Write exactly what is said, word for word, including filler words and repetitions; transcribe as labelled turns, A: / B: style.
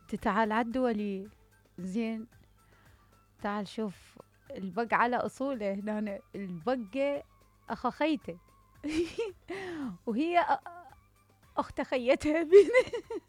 A: تعال عالدولي. زين، تعال شوف البق على أصوله هنا. البقة أخا خيته وهي أ- أخت خيتها